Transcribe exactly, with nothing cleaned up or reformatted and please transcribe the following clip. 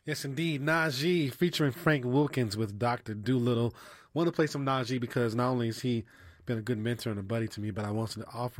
Yes, indeed. Najee featuring Frank Wilkins with Doctor Doolittle. Want to play some Najee because not only has he been a good mentor and a buddy to me, but I wanted to offer